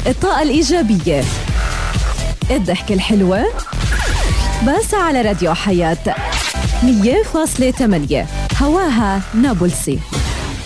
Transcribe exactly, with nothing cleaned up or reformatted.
الطاقة الإيجابية، الضحكة الحلوة، بس على راديو حياة مية فاصلة ثمانية، هواها نابلسي.